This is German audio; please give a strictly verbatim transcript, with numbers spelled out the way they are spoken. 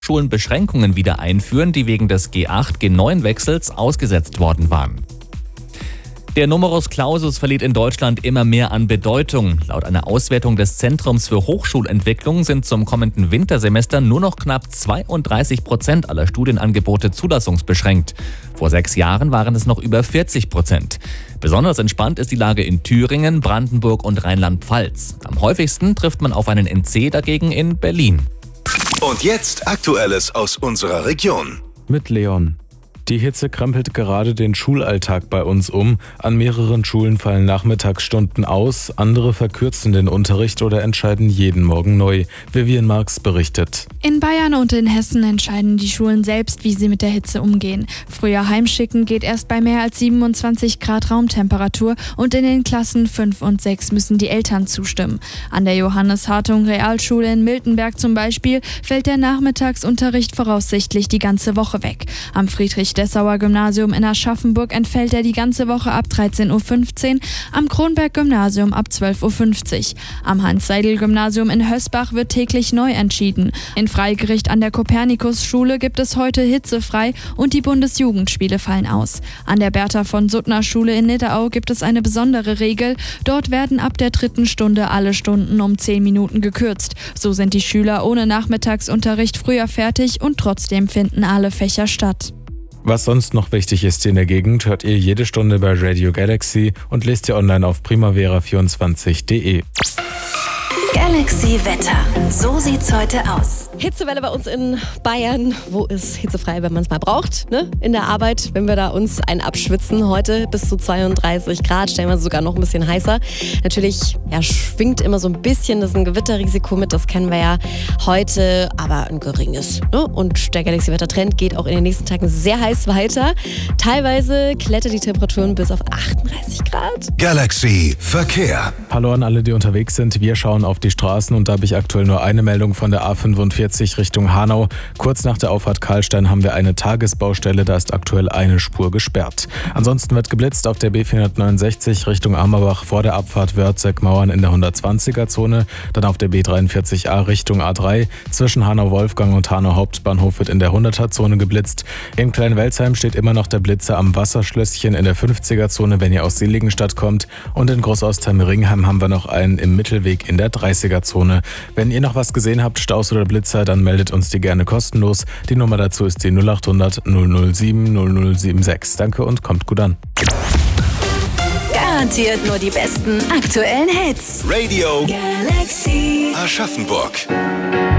Schulen Beschränkungen wieder einführen, die wegen des G acht G neun Wechsels ausgesetzt worden waren. Der Numerus Clausus verliert in Deutschland immer mehr an Bedeutung. Laut einer Auswertung des Zentrums für Hochschulentwicklung sind zum kommenden Wintersemester nur noch knapp zweiunddreißig Prozent aller Studienangebote zulassungsbeschränkt. Vor sechs Jahren waren es noch über vierzig Prozent. Besonders entspannt ist die Lage in Thüringen, Brandenburg und Rheinland-Pfalz. Am häufigsten trifft man auf einen N C dagegen in Berlin. Und jetzt Aktuelles aus unserer Region. Mit Leon. Die Hitze krempelt gerade den Schulalltag bei uns um. An mehreren Schulen fallen Nachmittagsstunden aus, andere verkürzen den Unterricht oder entscheiden jeden Morgen neu. Vivian Marx berichtet. In Bayern und in Hessen entscheiden die Schulen selbst, wie sie mit der Hitze umgehen. Früher heimschicken geht erst bei mehr als siebenundzwanzig Grad Raumtemperatur und in den Klassen fünf und sechs müssen die Eltern zustimmen. An der Johannes Hartung Realschule in Miltenberg zum Beispiel fällt der Nachmittagsunterricht voraussichtlich die ganze Woche weg. Am Friedrich-Dessauer Gymnasium in Aschaffenburg entfällt er die ganze Woche ab dreizehn Uhr fünfzehn, am Kronberg-Gymnasium ab zwölf Uhr fünfzig. Am Hans-Seidel-Gymnasium in Hösbach wird täglich neu entschieden. In Freigericht an der Kopernikus-Schule gibt es heute hitzefrei und die Bundesjugendspiele fallen aus. An der Bertha-von-Suttner-Schule in Nidderau gibt es eine besondere Regel. Dort werden ab der dritten Stunde alle Stunden um zehn Minuten gekürzt. So sind die Schüler ohne Nachmittagsunterricht früher fertig und trotzdem finden alle Fächer statt. Was sonst noch wichtig ist in der Gegend, hört ihr jede Stunde bei Radio Galaxy und lest ihr online auf primavera vierundzwanzig punkt de. Galaxy Wetter. So sieht's heute aus. Hitzewelle bei uns in Bayern. Wo ist hitzefrei, wenn man es mal braucht? Ne? In der Arbeit, wenn wir da uns einen abschwitzen. Heute bis zu zweiunddreißig Grad, stellen wir sogar noch ein bisschen heißer. Natürlich ja, schwingt immer so ein bisschen das ist ein Gewitterrisiko mit, das kennen wir ja heute, aber ein geringes. Ne? Und der Galaxy-Wetter-Trend geht auch in den nächsten Tagen sehr heiß weiter. Teilweise klettert die Temperaturen bis auf achtunddreißig Grad. Galaxy Verkehr. Hallo an alle, die unterwegs sind. Wir schauen auf die Straßen und da habe ich aktuell nur eine Meldung von der A fünfundvierzig Richtung Hanau. Kurz nach der Auffahrt Karlstein haben wir eine Tagesbaustelle, da ist aktuell eine Spur gesperrt. Ansonsten wird geblitzt auf der B vierhundertneunundsechzig Richtung Amerbach vor der Abfahrt Wörtheck-Mauern in der hundertzwanziger-Zone. Dann auf der B dreiundvierzig A Richtung A drei. Zwischen Hanau-Wolfgang und Hanau Hauptbahnhof wird in der hunderter-Zone geblitzt. In Kleinwelsheim steht immer noch der Blitzer am Wasserschlösschen in der fünfziger-Zone, wenn ihr aus Seligenstadt kommt. Und in Großostheim-Ringheim haben wir noch einen im Mittelweg in der dreißiger-Zone. Wenn ihr noch was gesehen habt, Staus oder Blitzer, dann meldet uns die gerne kostenlos. Die Nummer dazu ist die null acht hundert null null sieben null null sieben sechs. Danke und kommt gut an. Garantiert nur die besten aktuellen Hits. Radio Galaxy Aschaffenburg.